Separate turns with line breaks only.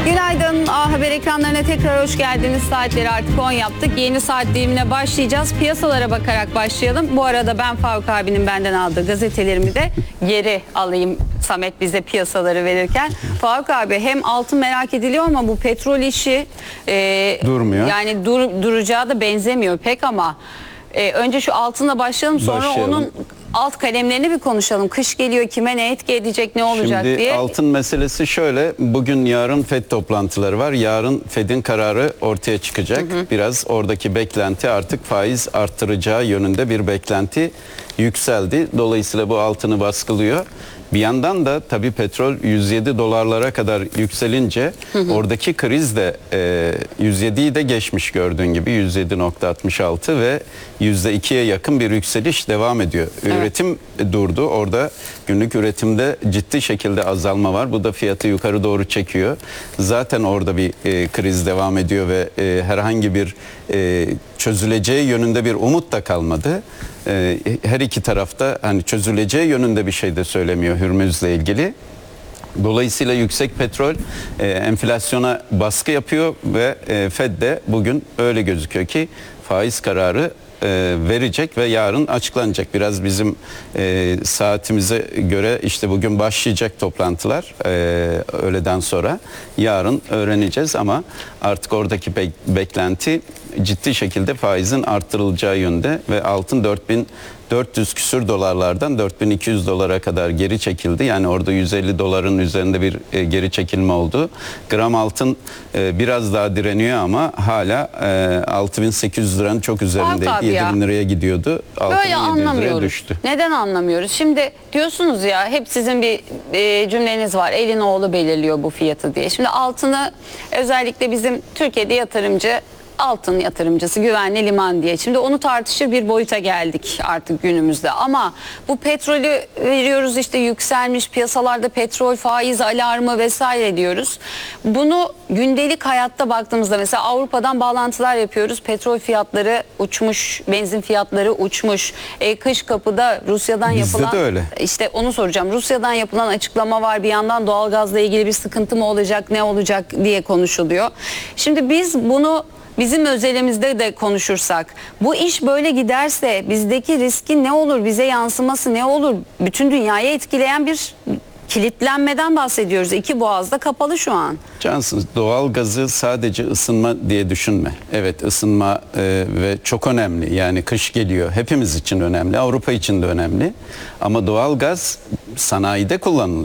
Günaydın. A Haber ekranlarına tekrar hoş geldiniz. Saatleri artık 10 yaptık. Yeni saat dilimine başlayacağız. Piyasalara bakarak başlayalım. Bu arada ben Faruk abinin benden aldığı gazetelerimi de geri alayım. Samet bize piyasaları verirken. Faruk abi, hem altın merak ediliyor ama bu petrol işi
durmuyor.
Yani duracağı da benzemiyor pek ama önce şu altınla başlayalım, sonra onun alt kalemlerini bir konuşalım. Kış geliyor, kime ne etki edecek, ne olacak
Şimdi
diye.
Altın meselesi şöyle: bugün yarın FED toplantıları var. Yarın FED'in kararı ortaya çıkacak. Biraz oradaki beklenti, artık faiz arttıracağı yönünde bir beklenti yükseldi. Dolayısıyla bu altını baskılıyor. Bir yandan da tabii petrol 107 dolarlara kadar yükselince oradaki kriz de 107'yi de geçmiş, gördüğün gibi 107.66 ve %2'ye yakın bir yükseliş devam ediyor. Evet. Üretim durdu. Orada günlük üretimde ciddi şekilde azalma var. Bu da fiyatı yukarı doğru çekiyor. Zaten orada bir kriz devam ediyor ve herhangi bir çözüleceği yönünde bir umut da kalmadı. Her iki tarafta hani çözüleceği yönünde bir şey de söylemiyor Hürmüz'le ilgili. Dolayısıyla yüksek petrol enflasyona baskı yapıyor ve FED de bugün öyle gözüküyor ki faiz kararı verecek ve yarın açıklanacak. Biraz bizim saatimize göre işte bugün başlayacak toplantılar, öğleden sonra. Yarın öğreneceğiz ama artık oradaki beklenti ciddi şekilde faizin arttırılacağı yönde ve altın 4.400 küsür dolarlardan 4.200 dolara kadar geri çekildi. Yani orada 150 doların üzerinde bir geri çekilme oldu. Gram altın biraz daha direniyor ama hala 6.800 liranın çok üzerindeydi. 7.000 liraya gidiyordu.
Böyle anlamıyoruz. Düştü. Neden anlamıyoruz? Şimdi diyorsunuz ya, hep sizin bir cümleniz var. Elin oğlu belirliyor bu fiyatı diye. Şimdi altını özellikle bizim Türkiye'de yatırımcı, altın yatırımcısı, güvenli liman diye. Şimdi onu tartışır bir boyuta geldik artık günümüzde. Ama bu petrolü veriyoruz, işte yükselmiş piyasalarda petrol faiz alarmı vesaire diyoruz. Bunu gündelik hayatta baktığımızda mesela Avrupa'dan bağlantılar yapıyoruz. Petrol fiyatları uçmuş, benzin fiyatları uçmuş. Kış kapıda Rusya'dan
Bizde
yapılan,
de öyle.
İşte onu soracağım. Rusya'dan yapılan açıklama var. Bir yandan doğalgazla ilgili bir sıkıntı mı olacak, ne olacak diye konuşuluyor. Şimdi biz bunu bizim özelimizde de konuşursak, bu iş böyle giderse bizdeki riskin ne olur, bize yansıması ne olur? Bütün dünyayı etkileyen bir kilitlenmeden bahsediyoruz. İki boğaz da kapalı şu an.
Cansın, doğal gazı sadece ısınma diye düşünme. Evet, ısınma ve çok önemli. Yani kış geliyor, hepimiz için önemli, Avrupa için de önemli. Ama doğal gaz sanayide kullanılıyor.